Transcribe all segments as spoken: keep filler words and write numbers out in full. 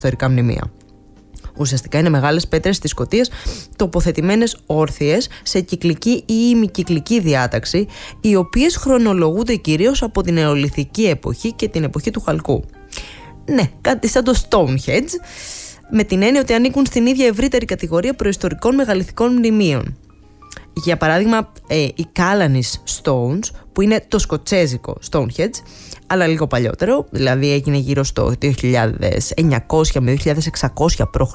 ιστορικά μνημεία. Ουσιαστικά είναι μεγάλες πέτρες της Σκωτίας τοποθετημένες όρθιες σε κυκλική ή ημικυκλική διάταξη, οι οποίες χρονολογούνται κυρίως από την νεολιθική εποχή και την εποχή του χαλκού. Ναι, κάτι σαν το Stonehenge, με την έννοια ότι ανήκουν στην ίδια ευρύτερη κατηγορία προϊστορικών μεγαλυθικών μνημείων. Για παράδειγμα, ε, οι Callanis Stones, που είναι το σκοτσέζικο Stonehenge, αλλά λίγο παλιότερο, δηλαδή έγινε γύρω στο δύο χιλιάδες εννιακόσια με δύο χιλιάδες εξακόσια π.Χ.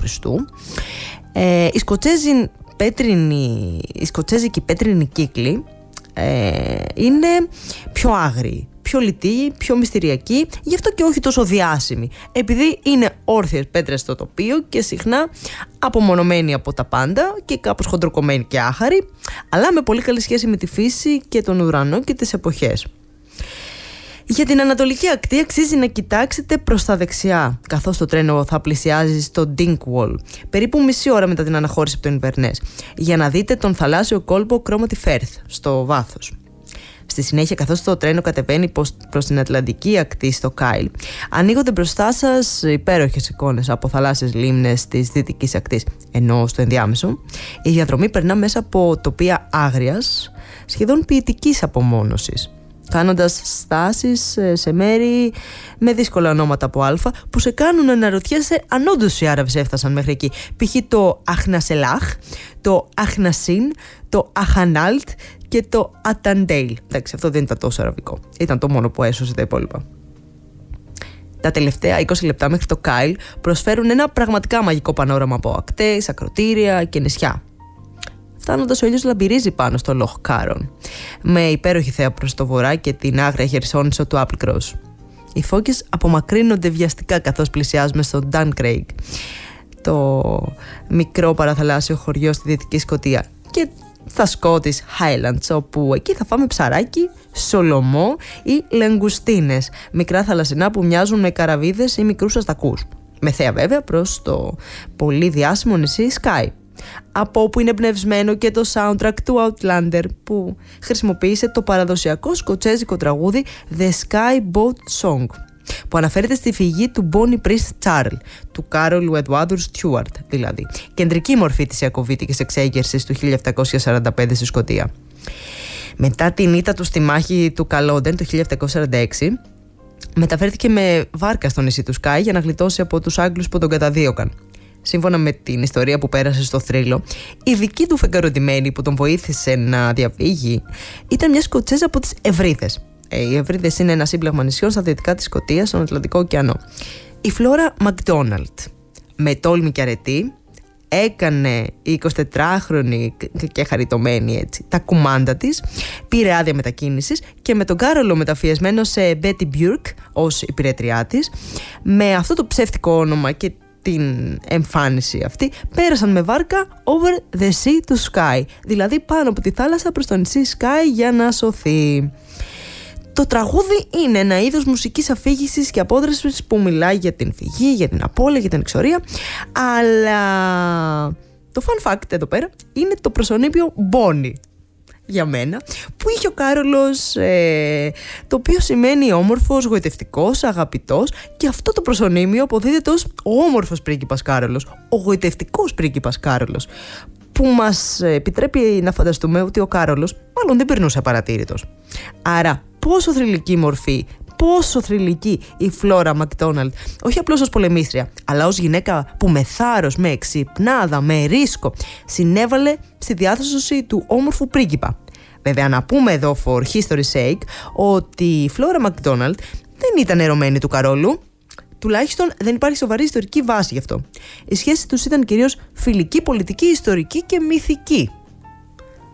Ε, οι, σκοτσέζι, πέτρινοι, οι σκοτσέζικοι πέτρινοι κύκλοι ε, είναι πιο άγριοι, πιο λιτοί, πιο μυστηριακοί, γι' αυτό και όχι τόσο διάσημοι, επειδή είναι όρθιες πέτρες στο τοπίο και συχνά απομονωμένοι από τα πάντα και κάπως χοντροκομμένοι και άχαροι, αλλά με πολύ καλή σχέση με τη φύση και τον ουρανό και τις εποχές. Για την ανατολική ακτή αξίζει να κοιτάξετε προς τα δεξιά, καθώς το τρένο θα πλησιάζει στο Dingwall, περίπου μισή ώρα μετά την αναχώρηση από το Inverness, για να δείτε τον θαλάσσιο κόλπο Cromarty Firth στο βάθος. Στη συνέχεια, καθώς το τρένο κατεβαίνει προς την Ατλαντική ακτή στο Κάιλ, ανοίγονται μπροστά σας υπέροχες εικόνες από θαλάσσιες λίμνες της δυτικής ακτής, ενώ στο ενδιάμεσο η διαδρομή περνά μέσα από τοπία άγριας, σχεδόν ποιητικής απομόνωσης, κάνοντας στάσεις σε μέρη με δύσκολα ονόματα από αλφα που σε κάνουν να αναρωτιέσαι αν όντως οι Άραβες έφτασαν μέχρι εκεί. Π.χ. το Αχνασελάχ, το Αχνασίν, το Αχανάλτ και το Αταντέιλ. Εντάξει, αυτό δεν ήταν τόσο αραβικό. Ήταν το μόνο που έσωσε τα υπόλοιπα. Τα τελευταία είκοσι λεπτά μέχρι το Κάιλ προσφέρουν ένα πραγματικά μαγικό πανόραμα από ακτές, ακροτήρια και νησιά. Φτάνοντας, ο ήλιος λαμπυρίζει πάνω στο Λοχ Κάρον, με υπέροχη θέα προς το βορρά και την άγρια χερσόνησο του Applecross. Οι φώκες απομακρύνονται βιαστικά καθώς πλησιάζουμε στο Duncraig, το μικρό παραθαλάσσιο χωριό στη Δυτική Σκωτία, και στα Scottish Highlands, όπου εκεί θα φάμε ψαράκι, σολομό ή λαγκουστίνες, μικρά θαλασσινά που μοιάζουν με καραβίδες ή μικρούς αστακούς, με θέα βέβαια προς το πολύ διάσημο νησί Skye, από όπου είναι εμπνευσμένο και το soundtrack του Outlander, που χρησιμοποίησε το παραδοσιακό σκοτσέζικο τραγούδι The Sky Boat Song, που αναφέρεται στη φυγή του Bonnie Prince Charles, του Κάρολου Εδουάρδου Στιούαρτ δηλαδή, κεντρική μορφή της ιακωβίτικης εξέγερσης του χίλια επτακόσια σαράντα πέντε στη Σκωτία. Μετά την ήττα του στη μάχη του Καλόντεν το χίλια επτακόσια σαράντα έξι, μεταφέρθηκε με βάρκα στο νησί του Σκάι για να γλιτώσει από τους Άγγλους που τον καταδίωκαν. Σύμφωνα με την ιστορία που πέρασε στο θρύλο, η δική του φεγγαροντημένη που τον βοήθησε να διαφύγει ήταν μια Σκοτσέζα από τις Ευρύδες. Ε, οι Ευρύδες είναι ένα σύμπλεγμα νησιών στα δυτικά της Σκωτίας, στον Ατλαντικό ωκεανό. Η Φλόρα Μακδόναλντ, με τόλμη και αρετή, έκανε η εικοσιτετράχρονη και χαριτωμένη έτσι τα κουμάντα της, πήρε άδεια μετακίνησης και με τον Κάρολο μεταφιεσμένο σε Μπέτι Μπιουρκ ως υπηρέτριά της, με αυτό το ψεύτικο όνομα και την εμφάνιση αυτή, πέρασαν με βάρκα over the sea to sky, δηλαδή πάνω από τη θάλασσα προς το νησί Sky για να σωθεί. Το τραγούδι είναι ένα είδος μουσικής αφήγησης και απόδρασης που μιλάει για την φυγή, για την απώλεια, για την εξορία, αλλά το fun fact εδώ πέρα είναι το προσωνύμιο Bonnie για μένα, που είχε ο Κάρολος, ε, το οποίο σημαίνει όμορφος, γοητευτικός, αγαπητός, και αυτό το προσωνύμιο αποδίδεται ως ο όμορφος πρίγκιπας Κάρολος, ο γοητευτικός πρίγκιπας Κάρολος, που μας επιτρέπει να φανταστούμε ότι ο Κάρολος μάλλον δεν περνούσε απαρατήρητος. Άρα πόσο θρυλική μορφή, πόσο θρυλική η Φλόρα Μακδόναλντ, όχι απλώς ως πολεμίστρια, αλλά ως γυναίκα που με θάρρος, με εξυπνάδα, με ρίσκο συνέβαλε στη διάθεση του όμορφου πρίγκιπα. Βέβαια, να πούμε εδώ for history's sake ότι η Φλόρα Μακδόναλντ δεν ήταν ερωμένη του Καρόλου, τουλάχιστον δεν υπάρχει σοβαρή ιστορική βάση γι' αυτό. Η σχέση τους ήταν κυρίως φιλική, πολιτική, ιστορική και μυθική.